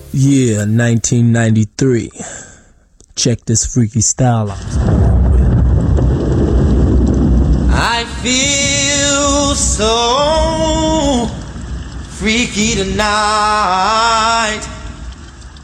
Yeah, 1993. Check this freaky style out. I feel so freaky tonight.